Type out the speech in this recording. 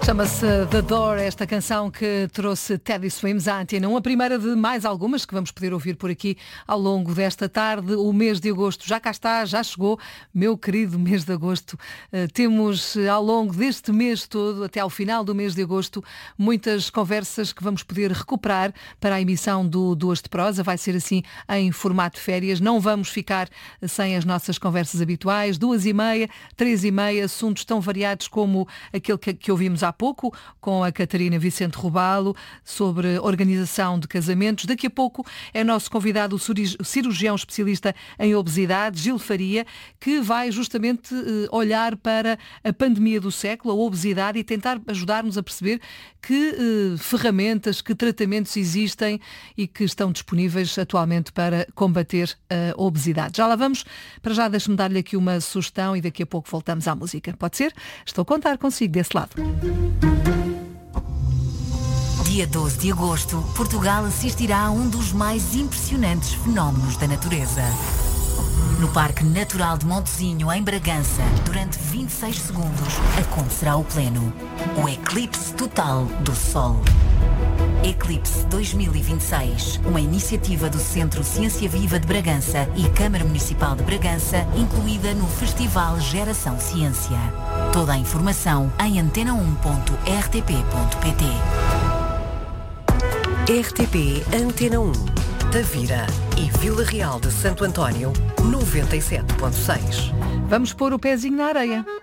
Chama-se The Door, esta canção que trouxe Teddy Swims à Antena 1, a primeira de mais algumas que vamos poder ouvir por aqui ao longo desta tarde. O mês de agosto já cá está, já chegou, meu querido mês de agosto. Temos ao longo deste mês todo, até ao final do mês de agosto, muitas conversas que vamos poder recuperar para a emissão do Duas de Prosa. Vai ser assim em formato de férias, não vamos ficar sem as nossas conversas habituais. 2h30, 3h30, assuntos tão variados como aquele que ouvimos há pouco, com a Catarina Vicente Robalo, sobre organização de casamentos. Daqui a pouco é nosso convidado o cirurgião especialista em obesidade, Gil Faria, que vai justamente olhar para a pandemia do século, a obesidade, e tentar ajudar-nos a perceber que ferramentas, que tratamentos existem e que estão disponíveis atualmente para combater a obesidade. Já lá vamos. Para já, deixe-me dar-lhe aqui uma sugestão e daqui a pouco voltamos à música. Pode ser? Estou a contar consigo desse lado. Dia 12 de agosto, Portugal assistirá a um dos mais impressionantes fenómenos da natureza. No Parque Natural de Montezinho, em Bragança, durante 26 segundos, acontecerá o pleno. O eclipse total do Sol. Eclipse 2026, uma iniciativa do Centro Ciência Viva de Bragança e Câmara Municipal de Bragança, incluída no Festival Geração Ciência. Toda a informação em antena1.rtp.pt. RTP Antena 1, Tavira e Vila Real de Santo António, 97.6. Vamos pôr o pezinho na areia.